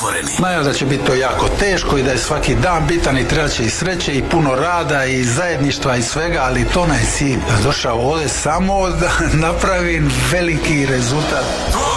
Otvoreni. Znaju da će biti to jako teško i da je svaki dan bitan i trebat će i sreće i puno rada i zajedništva i svega, ali to nam je cilj. Došao ovdje samo da napravim veliki rezultat.